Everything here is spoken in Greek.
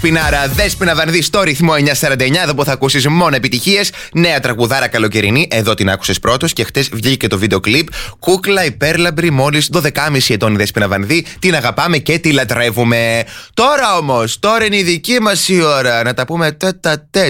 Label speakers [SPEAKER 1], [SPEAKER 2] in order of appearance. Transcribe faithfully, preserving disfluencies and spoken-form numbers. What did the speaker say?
[SPEAKER 1] Δεσποινάρα, Δέσποινα Βανδύ στο ρυθμό εννιακόσια σαράντα εννιά. Εδώ που θα ακούσεις μόνο επιτυχίες. Νέα τραγουδάρα καλοκαιρινή. Εδώ την άκουσες πρώτος και χτες βγήκε το βίντεο κλιπ. Κούκλα υπέρλαμπρη, μόλις δώδεκα και μισή ετών η Δέσποινα Βανδύ. Την αγαπάμε και τη λατρεύουμε. Τώρα όμως, τώρα είναι η δική μας η ώρα να τα πούμε τέτα τέτ.